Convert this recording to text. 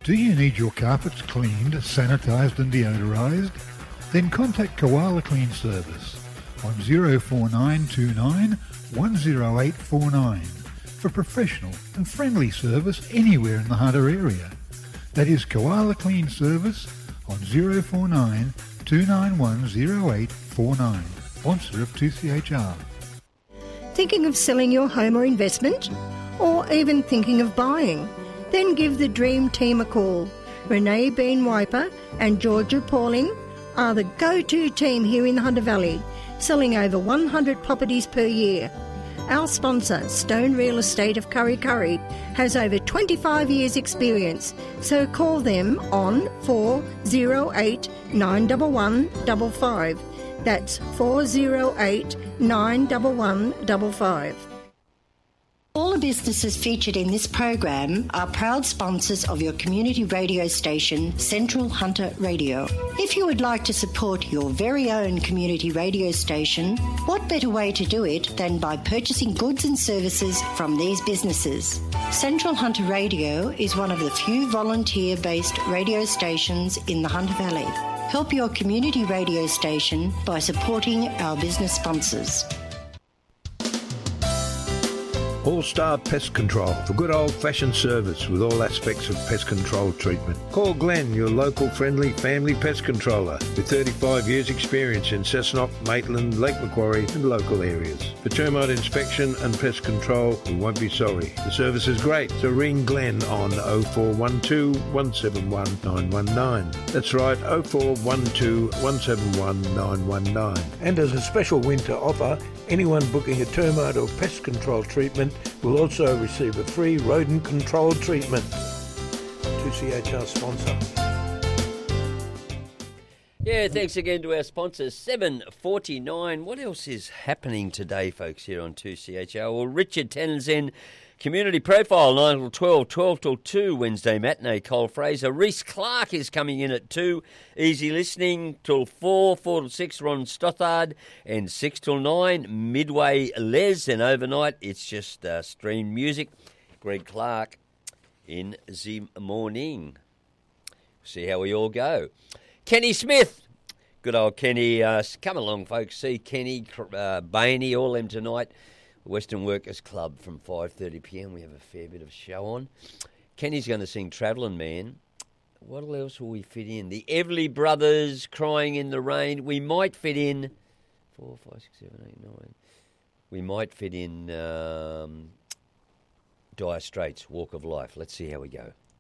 Do you need your carpets cleaned, sanitised and deodorised? Then contact Koala Clean Service on 04929 10849 for professional and friendly service anywhere in the Hunter area. That is Koala Clean Service on 049 291 0849, sponsor of 2CHR. Thinking of selling your home or investment? Or even thinking of buying? Then give the Dream Team a call. Renee Bean Wiper and Georgia Pauling are the go-to team here in the Hunter Valley, selling over 100 properties per year. Our sponsor, Stone Real Estate of Kurri Kurri, has over 25 years' experience, so call them on 408 911 55. That's 408 911 55. All the businesses featured in this program are proud sponsors of your community radio station, Central Hunter Radio. If you would like to support your very own community radio station, what better way to do it than by purchasing goods and services from these businesses? Central Hunter Radio is one of the few volunteer-based radio stations in the Hunter Valley. Help your community radio station by supporting our business sponsors. All-Star Pest Control for good old-fashioned service with all aspects of pest control treatment. Call Glenn, your local friendly family pest controller with 35 years experience in Cessnock, Maitland, Lake Macquarie and local areas. For termite inspection and pest control, you won't be sorry. The service is great, so ring Glenn on 0412 171 919. That's right, 0412 171 919. And as a special winter offer, anyone booking a termite or pest control treatment will also receive a free rodent control treatment. 2CHR sponsor. Yeah, thanks again to our sponsors. 7:49. What else is happening today, folks, here on 2CHR? Well, Richard Townsend, Community Profile, 9 till 12, 12 till 2, Wednesday matinee, Cole Fraser. Reese Clark is coming in at 2, easy listening till 4, 4 till 6, Ron Stothard, and 6 till 9, Midway Les, and overnight it's just stream music. Greg Clark in the morning. See how we all go. Kenny Smith. Good old Kenny. Come along, folks. See Kenny, Bainey, all them tonight. Western Workers Club from 5:30pm. We have a fair bit of show on. Kenny's going to sing Travelling Man. What else will we fit in? The Everly Brothers, Crying in the Rain. We might fit in 4, 5, 6, 7, 8, 9. We might fit in Dire Straits, Walk of Life. Let's see how we go.